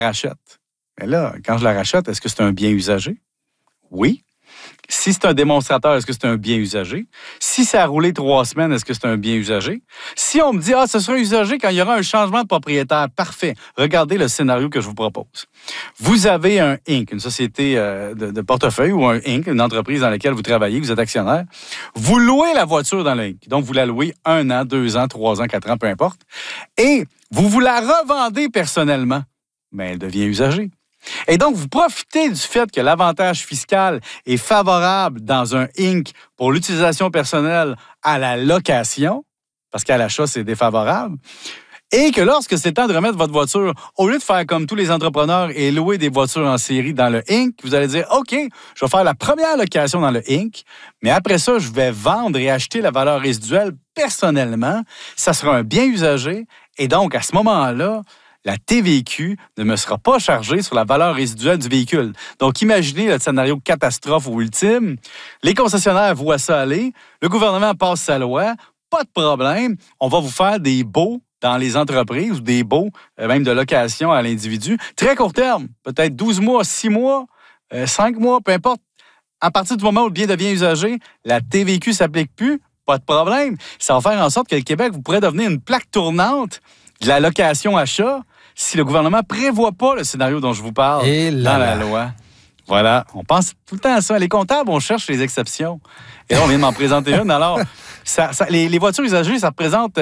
rachète. Mais là, quand je la rachète, est-ce que c'est un bien usagé? Oui. Si c'est un démonstrateur, est-ce que c'est un bien usagé? Si ça a roulé 3 semaines, est-ce que c'est un bien usagé? Si on me dit, ce sera usagé quand il y aura un changement de propriétaire, parfait. Regardez le scénario que je vous propose. Vous avez un Inc., une société de portefeuille ou un Inc., une entreprise dans laquelle vous travaillez, vous êtes actionnaire. Vous louez la voiture dans le Inc. Donc, vous la louez 1 an, 2 ans, 3 ans, 4 ans, peu importe. Et vous la revendez personnellement. Mais elle devient usagée. Et donc, vous profitez du fait que l'avantage fiscal est favorable dans un Inc. pour l'utilisation personnelle à la location, parce qu'à l'achat, c'est défavorable, et que lorsque c'est temps de remettre votre voiture, au lieu de faire comme tous les entrepreneurs et louer des voitures en série dans le Inc., vous allez dire, OK, je vais faire la première location dans le Inc., mais après ça, je vais vendre et acheter la valeur résiduelle personnellement. Ça sera un bien usagé, et donc, à ce moment-là, la TVQ ne me sera pas chargée sur la valeur résiduelle du véhicule. Donc, imaginez le scénario catastrophe ou ultime. Les concessionnaires voient ça aller. Le gouvernement passe sa loi. Pas de problème. On va vous faire des baux dans les entreprises ou des baux, même de location à l'individu. Très court terme, peut-être 12 mois, 6 mois, 5 mois, peu importe. À partir du moment où le bien devient usagé, la TVQ ne s'applique plus. Pas de problème. Ça va faire en sorte que le Québec, vous pourrez devenir une plaque tournante de la location-achat si le gouvernement ne prévoit pas le scénario dont je vous parle dans la loi. Voilà, on pense tout le temps à ça. Les comptables, on cherche les exceptions. Et là, on vient de m'en présenter une. Alors, les voitures usagées, ça représente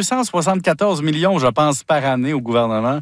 274 millions, je pense, par année au gouvernement,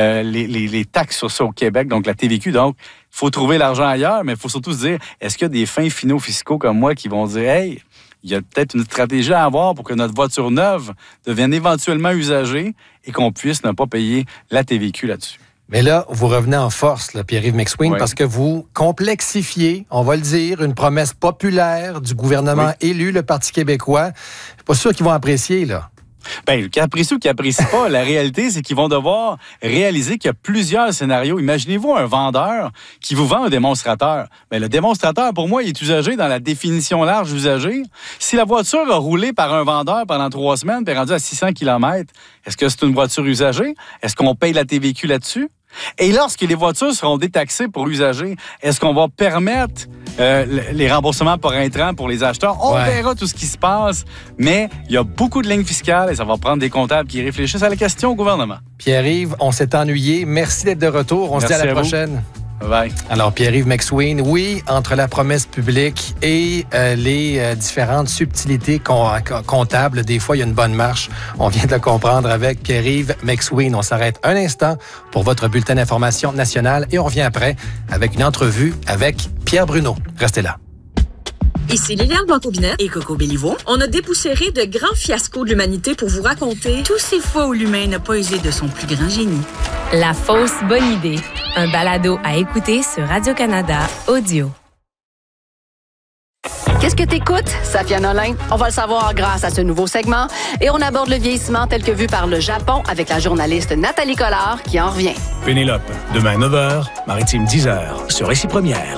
les taxes sur ça au Québec, donc la TVQ. Donc, il faut trouver l'argent ailleurs, mais il faut surtout se dire, est-ce qu'il y a des fins finaux fiscaux comme moi qui vont dire, hey, il y a peut-être une stratégie à avoir pour que notre voiture neuve devienne éventuellement usagée et qu'on puisse ne pas payer la TVQ là-dessus. Mais là, vous revenez en force, là, Pierre-Yves McSween, parce que vous complexifiez, on va le dire, une promesse populaire du gouvernement élu, le Parti québécois. Je suis pas sûr qu'ils vont apprécier, là. Bien, qui apprécie ou qui apprécie pas, la réalité, c'est qu'ils vont devoir réaliser qu'il y a plusieurs scénarios. Imaginez-vous un vendeur qui vous vend un démonstrateur. Bien, le démonstrateur, pour moi, il est usagé dans la définition large usagé. Si la voiture a roulé par un vendeur pendant 3 semaines puis est rendue à 600 km, est-ce que c'est une voiture usagée? Est-ce qu'on paye la TVQ là-dessus? Et lorsque les voitures seront détaxées pour usagers, est-ce qu'on va permettre les remboursements par intrants pour les acheteurs? On verra tout ce qui se passe, mais il y a beaucoup de lignes fiscales et ça va prendre des comptables qui réfléchissent à la question au gouvernement. Pierre-Yves, on s'est ennuyé. Merci d'être de retour. On se dit à la prochaine. Bye. Alors, Pierre-Yves McSween, oui, entre la promesse publique et les différentes subtilités comptables, des fois, il y a une bonne marche. On vient de le comprendre avec Pierre-Yves McSween. On s'arrête un instant pour votre bulletin d'information nationale et on revient après avec une entrevue avec Pierre Bruno. Restez là. Ici Liliane Blanco-Binette et Coco Béliveau. On a dépoussiéré de grands fiascos de l'humanité pour vous raconter tous ces fois où l'humain n'a pas usé de son plus grand génie. La fausse bonne idée. Un balado à écouter sur Radio-Canada Audio. Qu'est-ce que t'écoutes, Safia Nolin? On va le savoir grâce à ce nouveau segment. Et on aborde le vieillissement tel que vu par le Japon avec la journaliste Nathalie Collard qui en revient. Pénélope, demain 9h, Maritime 10h, sur Récit Première.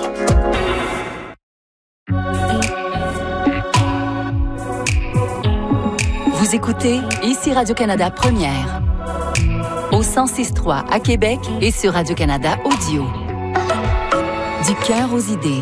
Vous écoutez ici Radio-Canada Première. Au 106.3 à Québec et sur Radio-Canada Audio. Du cœur aux idées.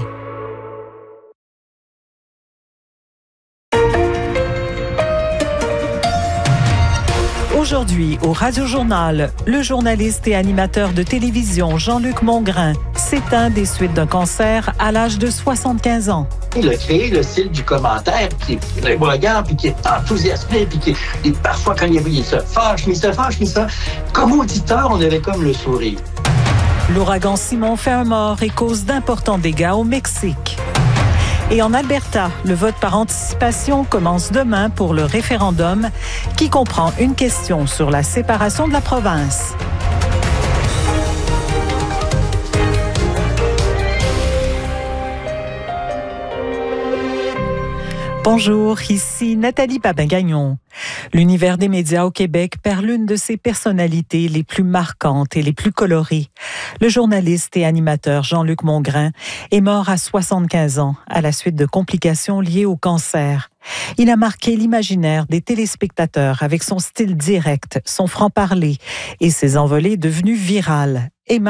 Aujourd'hui, au Radio-Journal, le journaliste et animateur de télévision Jean-Luc Mongrain s'éteint des suites d'un cancer à l'âge de 75 ans. Il a créé le style du commentaire qui est brillant, puis qui est enthousiasmé, puis et parfois quand il se fâche, mais ça. Comme auditeur, on avait comme le sourire. L'ouragan Simon fait un mort et cause d'importants dégâts au Mexique. Et en Alberta, le vote par anticipation commence demain pour le référendum qui comprend une question sur la séparation de la province. Bonjour, ici Nathalie Papin-Gagnon. L'univers des médias au Québec perd l'une de ses personnalités les plus marquantes et les plus colorées. Le journaliste et animateur Jean-Luc Mongrain est mort à 75 ans à la suite de complications liées au cancer. Il a marqué l'imaginaire des téléspectateurs avec son style direct, son franc-parler et ses envolées devenues virales.